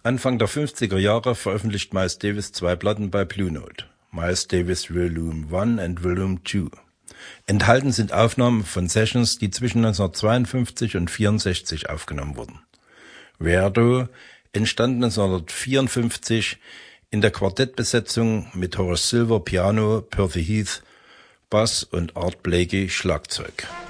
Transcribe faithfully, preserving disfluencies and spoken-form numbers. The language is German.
Anfang der fünfziger Jahre veröffentlicht Miles Davis zwei Platten bei Blue Note, Miles Davis Volume eins und Volume zwei. Enthalten sind Aufnahmen von Sessions, die zwischen neunzehnhundertzweiundfünfzig und vierundsechzig aufgenommen wurden. Weirdo entstand neunzehnhundertvierundfünfzig in der Quartettbesetzung mit Horace Silver Piano, Percy Heath Bass und Art Blakey Schlagzeug.